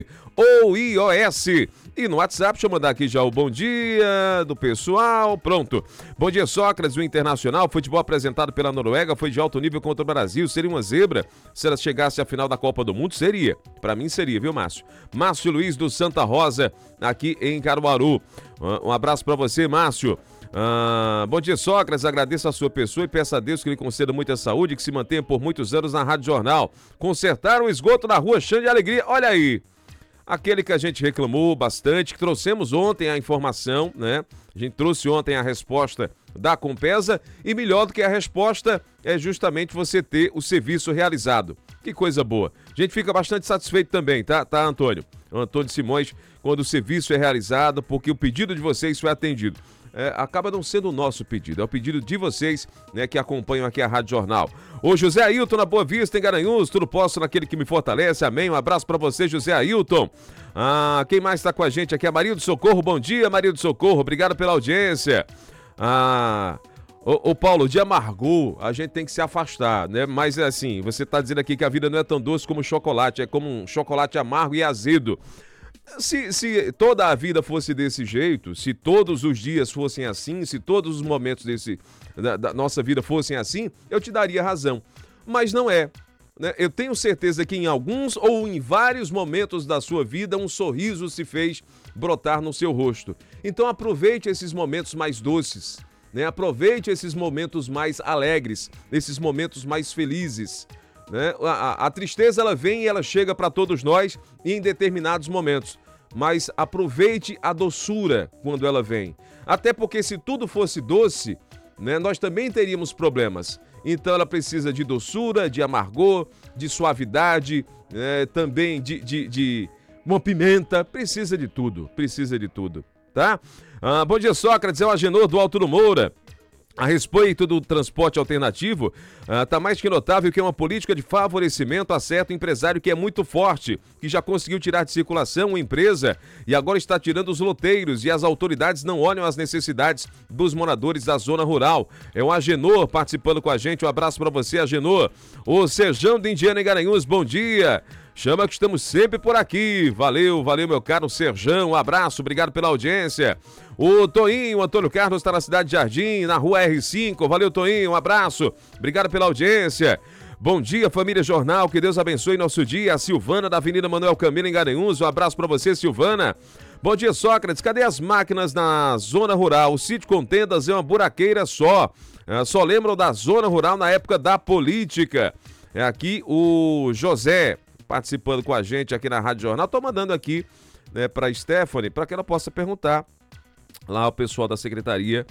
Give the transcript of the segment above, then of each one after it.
ou iOS. E no WhatsApp, deixa eu mandar aqui já o bom dia do pessoal. Pronto. Bom dia, Sócrates, o Internacional. Futebol apresentado pela Noruega foi de alto nível contra o Brasil. Seria uma zebra se ela chegasse à final da Copa do Mundo? Seria. Pra mim seria, viu, Márcio? Márcio Luiz do Santa Rosa, aqui em Caruaru. Um abraço pra você, Márcio. Bom dia, Sócrates, agradeço a sua pessoa e peço a Deus que lhe conceda muita saúde e que se mantenha por muitos anos na Rádio Jornal. Consertaram o esgoto na rua Xande de Alegria, olha aí, aquele que a gente reclamou bastante, que trouxemos ontem a informação, né? A gente trouxe ontem a resposta da Compesa e melhor do que a resposta é justamente você ter o serviço realizado. Que coisa boa. A gente fica bastante satisfeito também, tá, Antônio? Antônio Simões, quando o serviço é realizado, porque o pedido de vocês foi atendido. Acaba não sendo o nosso pedido, é o pedido de vocês, né, que acompanham aqui a Rádio Jornal. Ô José Ailton na Boa Vista, em Garanhuns, tudo posso naquele que me fortalece, amém. Um abraço pra você, José Ailton. Quem mais tá com a gente aqui? A Maria do Socorro, bom dia, Maria do Socorro, obrigado pela audiência. Ô Paulo, de amargor, a gente tem que se afastar, né? Mas é assim, você tá dizendo aqui que a vida não é tão doce como chocolate, é como um chocolate amargo e azedo. Se toda a vida fosse desse jeito, se todos os dias fossem assim, se todos os momentos da nossa vida fossem assim, eu te daria razão. Mas não é, né? Eu tenho certeza que em alguns ou em vários momentos da sua vida, um sorriso se fez brotar no seu rosto. Então aproveite esses momentos mais doces, né? Aproveite esses momentos mais alegres, esses momentos mais felizes. Né? A tristeza ela vem e ela chega para todos nós em determinados momentos, mas aproveite a doçura quando ela vem. Até porque se tudo fosse doce, né, nós também teríamos problemas. Então ela precisa de doçura, de amargor, de suavidade, também de uma pimenta, precisa de tudo, tá? Bom dia, Sócrates, é o Agenor do Alto do Moura. A respeito do transporte alternativo, está mais que notável que é uma política de favorecimento a certo empresário que é muito forte, que já conseguiu tirar de circulação uma empresa e agora está tirando os loteiros e as autoridades não olham as necessidades dos moradores da zona rural. É o Agenor participando com a gente, um abraço para você, Agenor. O Serjão de Indiana em Garanhuns, bom dia. Chama que estamos sempre por aqui. Valeu, meu caro Serjão. Um abraço, obrigado pela audiência. O Toinho, o Antônio Carlos está na cidade de Jardim, na rua R5. Valeu, Toinho, um abraço. Obrigado pela audiência. Bom dia, família Jornal. Que Deus abençoe nosso dia. A Silvana da Avenida Manuel Camilo em Garanhuns. Um abraço para você, Silvana. Bom dia, Sócrates. Cadê as máquinas na zona rural? O sítio Contendas é uma buraqueira só. Só lembram da zona rural na época da política. É aqui o José participando com a gente aqui na Rádio Jornal. Estou mandando aqui, né, para a Stephanie, para que ela possa perguntar lá ao pessoal da secretaria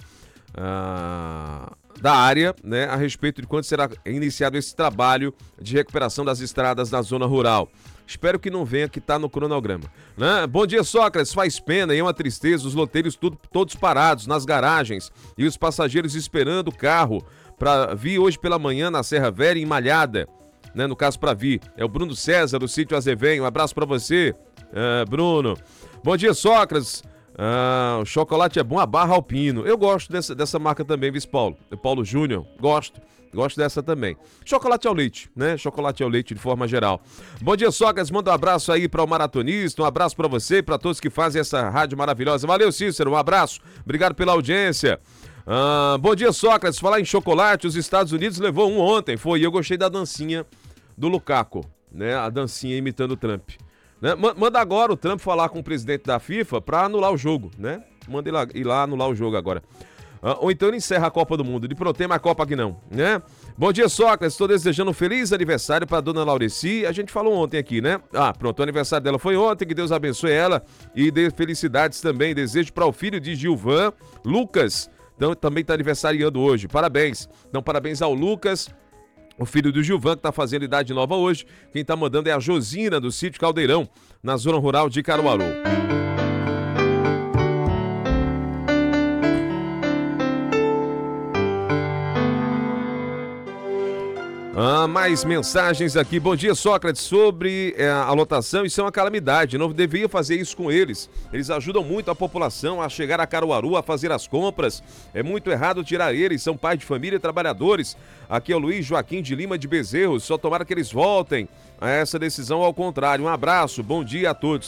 da área, né, a respeito de quando será iniciado esse trabalho de recuperação das estradas na zona rural. Espero que não venha que está no cronograma, né? Bom dia, Sócrates. Faz pena e é uma tristeza os loteiros todos parados nas garagens e os passageiros esperando o carro para vir hoje pela manhã na Serra Velha em Malhada. Né, no caso para vir, é o Bruno César do sítio Azevenho, um abraço para você, Bruno. Bom dia, Sócrates. O chocolate é bom, a Barra Alpino. Eu gosto dessa marca também, viu, Paulo Júnior, gosto dessa também. Chocolate ao leite, né? Chocolate ao leite de forma geral. Bom dia, Sócrates, manda um abraço aí para o maratonista, um abraço para você e para todos que fazem essa rádio maravilhosa. Valeu, Cícero, um abraço, obrigado pela audiência. Bom dia, Sócrates. Falar em chocolate, os Estados Unidos levou um ontem, foi. Eu gostei da dancinha do Lukaku, né? A dancinha imitando o Trump. Né? Manda agora o Trump falar com o presidente da FIFA para anular o jogo, né? Manda ir lá anular o jogo agora. Ou então ele encerra a Copa do Mundo. Ele não tem mais Copa aqui não, né? Bom dia, Sócrates. Estou desejando um feliz aniversário para dona Laureci. A gente falou ontem aqui, né? Pronto, o aniversário dela foi ontem. Que Deus abençoe ela e dê felicidades também. Desejo para o filho de Gilvan, Lucas. Então, também está aniversariando hoje. Parabéns. Então, parabéns ao Lucas, o filho do Gilvan, que está fazendo idade nova hoje. Quem está mandando é a Josina, do sítio Caldeirão, na zona rural de Caruaru. Mais mensagens aqui. Bom dia, Sócrates. Sobre a lotação, isso é uma calamidade. Não devia fazer isso com eles. Eles ajudam muito a população a chegar a Caruaru, a fazer as compras. É muito errado tirar eles. São pais de família e trabalhadores. Aqui é o Luiz Joaquim de Lima de Bezerros. Só tomara que eles voltem a essa decisão ao contrário. Um abraço, bom dia a todos.